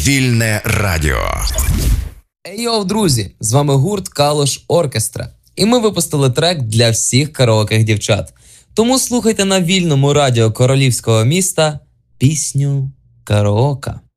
Вільне радіо. Ей-йоу, друзі! З вами гурт Калуш Оркестра. І ми випустили трек для всіх караоких дівчат. Тому слухайте на вільному радіо королівського міста пісню «Караока».